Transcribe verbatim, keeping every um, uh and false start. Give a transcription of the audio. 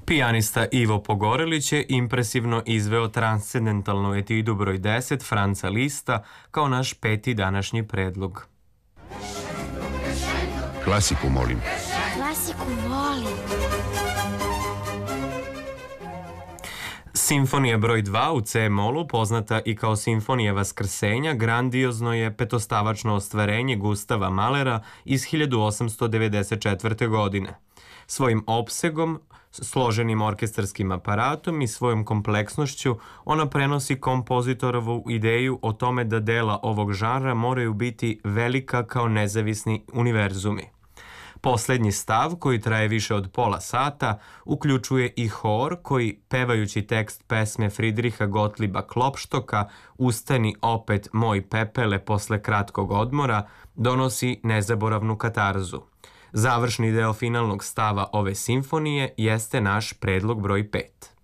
Pijanista Ivo Pogorelić je impresivno izveo transcendentalnu etidu broj deset Franca Lista kao naš peti današnji predlog. Klasiku molim. Klasiku volim. Simfonija broj dva u C-molu, poznata i kao Simfonija Vaskrsenja, grandiozno je petostavačno ostvarenje Gustava Mahlera iz hiljadu osamsto devedeset četvrte. godine. Svojim opsegom, složenim orkestarskim aparatom i svojom kompleksnošću ona prenosi kompozitorovu ideju o tome da dela ovog žanra moraju biti velika kao nezavisni univerzumi. Poslednji stav, koji traje više od pola sata, uključuje i hor koji, pevajući tekst pesme Fridriha Gotliba Klopštoka "Ustani opet, moj pepele, posle kratkog odmora", donosi nezaboravnu katarzu. Završni deo finalnog stava ove simfonije jeste naš predlog broj pet.